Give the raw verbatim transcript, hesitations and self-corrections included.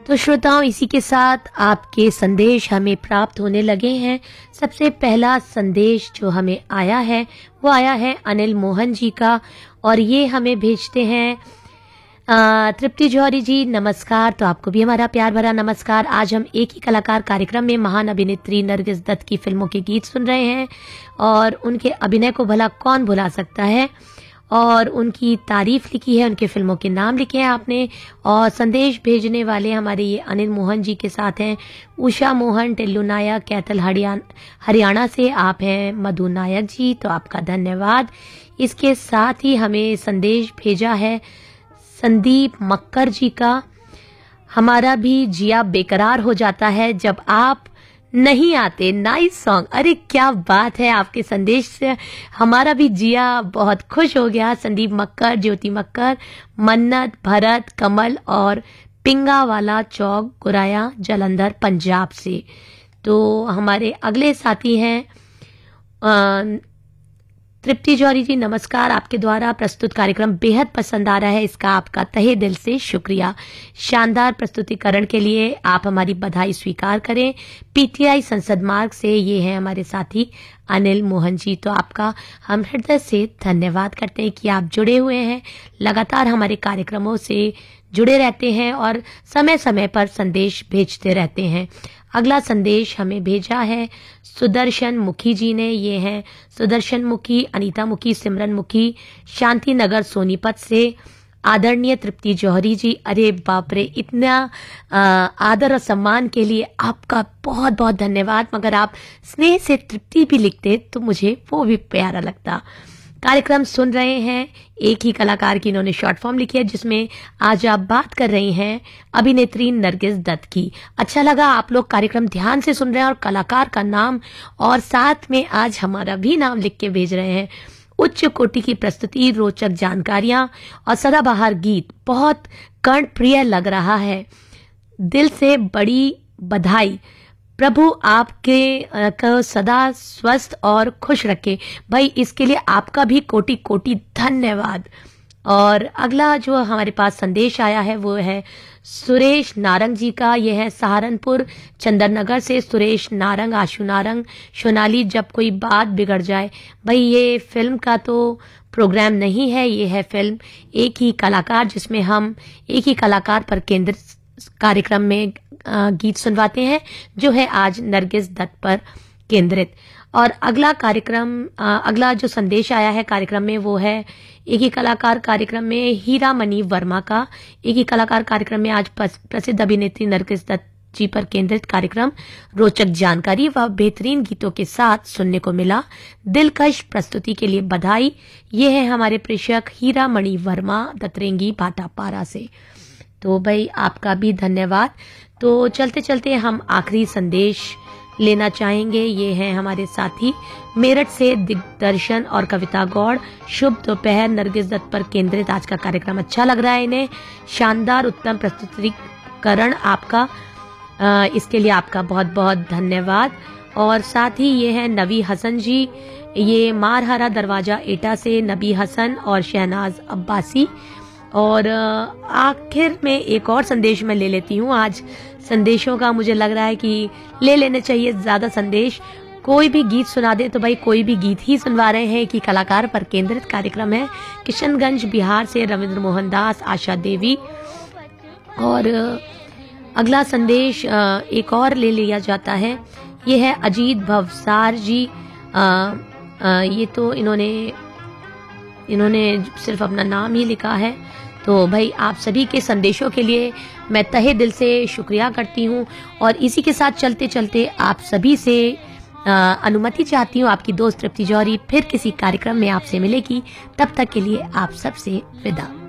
तो श्रोताओं, इसी के साथ आपके संदेश हमें प्राप्त होने लगे हैं। सबसे पहला संदेश जो हमें आया है वो आया है अनिल मोहन जी का, और ये हमें भेजते हैं अ, तृप्ति जौहरी जी, नमस्कार। तो आपको भी हमारा प्यार भरा नमस्कार। आज हम एक ही कलाकार कार्यक्रम में महान अभिनेत्री नरगिस दत्त की फिल्मों के गीत सुन रहे हैं, और उनके अभिनय को भला कौन भुला सकता है, और उनकी तारीफ लिखी है, उनके फिल्मों के नाम लिखे हैं आपने। और संदेश भेजने वाले हमारे ये अनिल मोहन जी के साथ हैं उषा मोहन, टिल्लू नायक, कैथल हरियाणा से आप हैं मधु नायक जी, तो आपका धन्यवाद। इसके साथ ही हमें संदेश भेजा है संदीप मक्कर जी का, हमारा भी जिया बेकरार हो जाता है जब आप नहीं आते, नाइस सॉन्ग। अरे क्या बात है, आपके संदेश से हमारा भी जिया बहुत खुश हो गया। संदीप मक्कर, ज्योति मक्कर, मन्नत, भरत, कमल और पिंगा वाला चौक, गुराया, जलंधर, पंजाब से। तो हमारे अगले साथी हैं अ, तृप्ति जौहरी जी, नमस्कार। आपके द्वारा प्रस्तुत कार्यक्रम बेहद पसंद आ रहा है, इसका आपका तहे दिल से शुक्रिया। शानदार प्रस्तुतिकरण के लिए आप हमारी बधाई स्वीकार करें। पीटीआई संसद मार्ग से ये हैं हमारे साथी अनिल मोहन जी, तो आपका हम हृदय से धन्यवाद करते हैं कि आप जुड़े हुए हैं, लगातार हमारे कार्यक्रमों से जुड़े रहते हैं और समय समय पर संदेश भेजते रहते हैं। अगला संदेश हमें भेजा है सुदर्शन मुखी जी ने। ये हैं सुदर्शन मुखी, अनीता मुखी, सिमरन मुखी, शांति नगर सोनीपत से। आदरणीय तृप्ति जौहरी जी, अरे बाप रे, इतना आ, आदर और सम्मान के लिए आपका बहुत बहुत धन्यवाद। मगर आप स्नेह से तृप्ति भी लिखते तो मुझे वो भी प्यारा लगता। कार्यक्रम सुन रहे हैं, एक ही कलाकार की इन्होंने शॉर्ट फॉर्म लिखी है जिसमें आज आप बात कर रही हैं अभिनेत्री नरगिस दत्त की। अच्छा लगा, आप लोग कार्यक्रम ध्यान से सुन रहे हैं और कलाकार का नाम और साथ में आज हमारा भी नाम लिख के भेज रहे हैं। उच्च कोटि की प्रस्तुति, रोचक जानकारियां और सदाबहार गीत बहुत कर्णप्रिय लग रहा है। दिल से बड़ी बधाई। प्रभु आपके को सदा स्वस्थ और खुश रखे। भाई, इसके लिए आपका भी कोटि कोटि धन्यवाद। और अगला जो हमारे पास संदेश आया है वो है सुरेश नारंग जी का। यह है सहारनपुर चंदरनगर से सुरेश नारंग, आशु नारंग, सोनाली, जब कोई बात बिगड़ जाए। भाई, ये फिल्म का तो प्रोग्राम नहीं है, ये है फिल्म एक ही कलाकार, जिसमें हम एक ही कलाकार पर केंद्रित कार्यक्रम में गीत सुनवाते हैं, जो है आज नरगिस दत्त पर केंद्रित। और अगला कार्यक्रम, अगला जो संदेश आया है कार्यक्रम में वो है एक ही कलाकार कार्यक्रम में हीरा मणि वर्मा का। एक ही कलाकार कार्यक्रम में आज प्रसिद्ध अभिनेत्री नरगिस दत्त जी पर केंद्रित कार्यक्रम रोचक जानकारी व बेहतरीन गीतों के साथ सुनने को मिला। दिलकश प्रस्तुति के लिए बधाई। ये है हमारे प्रेषक हीरा मणि वर्मा, दतरेंगी, भाटापारा से। तो भाई, आपका भी धन्यवाद। तो चलते चलते हम आखिरी संदेश लेना चाहेंगे। ये हैं हमारे साथी मेरठ से दिग्दर्शन और कविता गौड़। शुभ दोपहर, नरगिस दत्त पर केंद्रित आज का कार्यक्रम अच्छा लग रहा है इन्हें। शानदार उत्तम प्रस्तुतिकरण आपका, आ, इसके लिए आपका बहुत बहुत धन्यवाद। और साथ ही ये हैं नबी हसन जी, ये मारहरा दरवाजा एटा से नबी हसन और शहनाज अब्बासी। और आखिर में एक और संदेश मैं ले लेती हूँ। आज संदेशों का मुझे लग रहा है कि ले लेने चाहिए ज्यादा संदेश। कोई भी गीत सुना दे तो भाई कोई भी गीत ही सुनवा रहे हैं कि कलाकार पर केंद्रित कार्यक्रम है। किशनगंज बिहार से रविंद्र मोहन दास, आशा देवी। और अगला संदेश एक और ले लिया जाता है, ये है अजीत भवसार जी। आ, आ, ये तो इन्होंने इन्होंने सिर्फ अपना नाम ही लिखा है। तो भाई, आप सभी के संदेशों के लिए मैं तहे दिल से शुक्रिया करती हूँ। और इसी के साथ चलते चलते आप सभी से आ, अनुमति चाहती हूँ। आपकी दोस्त तृप्ति जौहरी फिर किसी कार्यक्रम में आपसे मिलेगी। तब तक के लिए आप सबसे विदा।